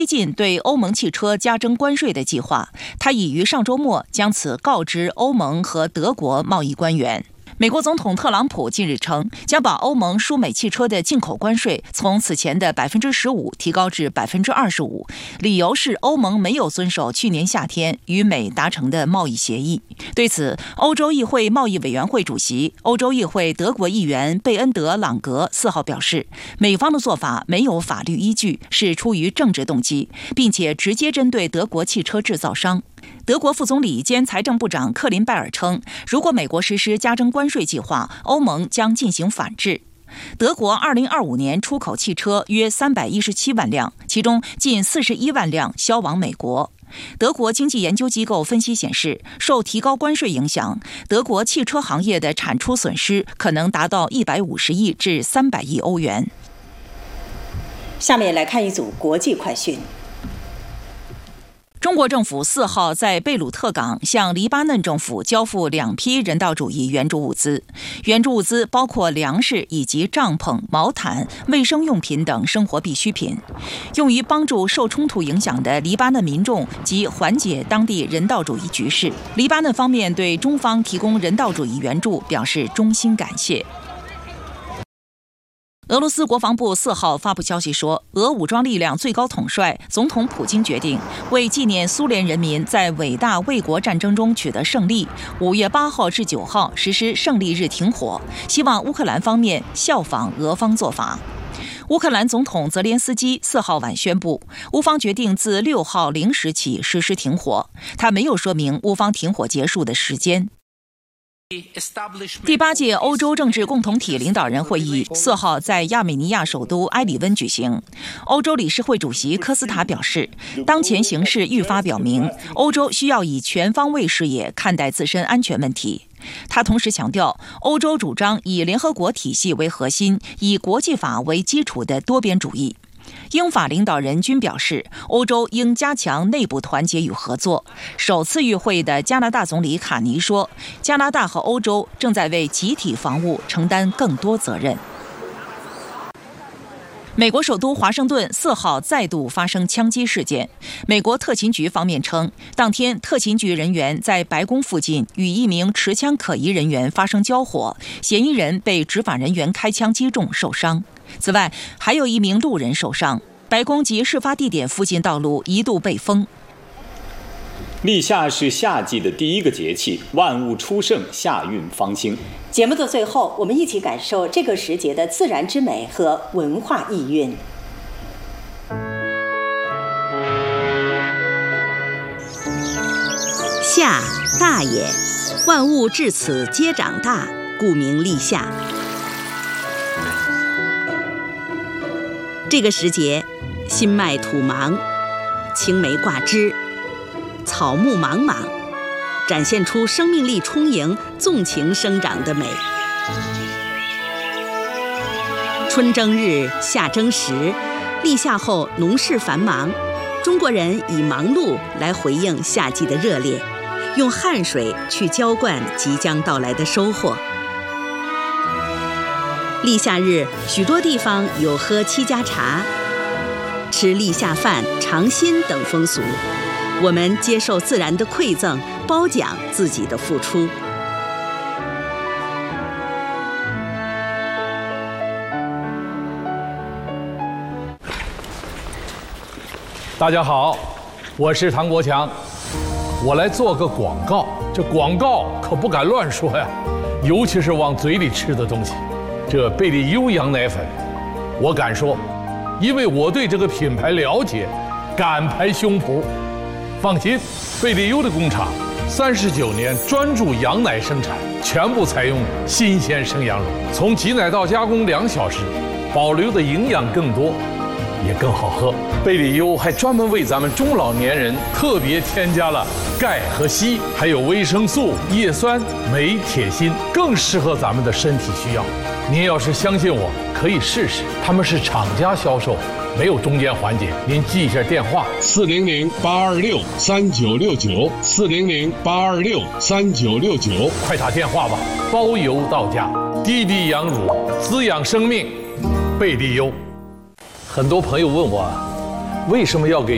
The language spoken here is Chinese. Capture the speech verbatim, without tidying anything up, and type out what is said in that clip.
推进对欧盟汽车加征关税的计划，他已于上周末将此告知欧盟和德国贸易官员。美国总统特朗普近日称，将把欧盟输美汽车的进口关税从此前的百分之十五提高至百分之二十五，理由是欧盟没有遵守去年夏天与美达成的贸易协议。对此，欧洲议会贸易委员会主席、欧洲议会德国议员贝恩德朗格四号表示，美方的做法没有法律依据，是出于政治动机，并且直接针对德国汽车制造商。德国副总理兼财政部长克林拜尔称，如果美国实施加征关税计划，欧盟将进行反制。德国二零二五年出口汽车约三百一十七万辆，其中近四十一万辆销往美国。德国经济研究机构分析显示，受提高关税影响，德国汽车行业的产出损失可能达到一百五十亿至三百亿欧元。 下面来看一组国际快讯。 中国政府四号在贝鲁特港向黎巴嫩政府交付两批人道主义援助物资，援助物资包括粮食以及帐篷、毛毯、卫生用品等生活必需品，用于帮助受冲突影响的黎巴嫩民众及缓解当地人道主义局势。黎巴嫩方面对中方提供人道主义援助表示衷心感谢。俄罗斯国防部四号发布消息说，俄武装力量最高统帅总统普京决定为纪念苏联人民在伟大卫国战争中取得胜利，五月八号至九号实施胜利日停火，希望乌克兰方面效仿俄方做法。乌克兰总统泽连斯基四号晚宣布，乌方决定自六号零时起实施停火，他没有说明乌方停火结束的时间。第八届欧洲政治共同体领导人会议四号在亚美尼亚首都埃里温举行。欧洲理事会主席科斯塔表示，当前形势愈发表明，欧洲需要以全方位视野看待自身安全问题。他同时强调，欧洲主张以联合国体系为核心、以国际法为基础的多边主义。英法领导人均表示，欧洲应加强内部团结与合作。首次与会的加拿大总理卡尼说，加拿大和欧洲正在为集体防务承担更多责任。美国首都华盛顿四号再度发生枪击事件。美国特勤局方面称，当天特勤局人员在白宫附近与一名持枪可疑人员发生交火，嫌疑人被执法人员开枪击中受伤。此外，还有一名路人受伤。白宫及事发地点附近道路一度被封。 立夏是夏季的第一个节气，万物初盛，夏运方兴。 节目的最后，我们一起感受这个时节的自然之美和文化意蕴。 夏，大也，万物至此皆长大，故名立夏。这个时节，新麦吐芒，青梅挂枝，草木莽莽，展现出生命力充盈、纵情生长的美。春争日，夏争时，立夏后农事繁忙，中国人以忙碌来回应夏季的热烈，用汗水去浇灌即将到来的收获。立夏日，许多地方有喝七家茶、吃立夏饭、尝新等风俗。我们接受自然的馈赠，褒奖自己的付出。 大家好，我是唐国强，我来做个广告。这广告可不敢乱说呀，尤其是往嘴里吃的东西。这贝利优羊奶粉，我敢说，因为我对这个品牌了解，敢拍胸脯。放心，贝利优的工厂三十九年专注羊奶生产，全部采用新鲜生羊乳，从挤奶到加工两小时，保留的营养更多，也更好喝。贝利优还专门为咱们中老年人特别添加了钙和硒，还有维生素、叶酸、镁、铁、锌，更适合咱们的身体需要。您要是相信我，可以试试。他们是厂家销售，没有中间环节。您记一下电话： 四零零八二六三九六九，四零零八二六三九六九， 快打电话吧，包邮到家。滴滴羊乳，滋养生命，贝利优。很多朋友问我，为什么要给